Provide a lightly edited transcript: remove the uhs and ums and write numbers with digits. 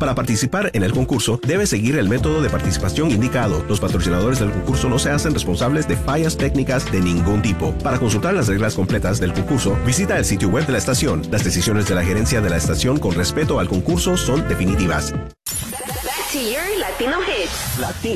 Para participar en el concurso, debe seguir el método de participación indicado. Los patrocinadores del concurso no se hacen responsables de fallas técnicas de ningún tipo. Para consultar las reglas completas del concurso, visita el sitio web de la estación. Las decisiones de la gerencia de la estación con respecto al concurso son definitivas. Back to your Latino hits.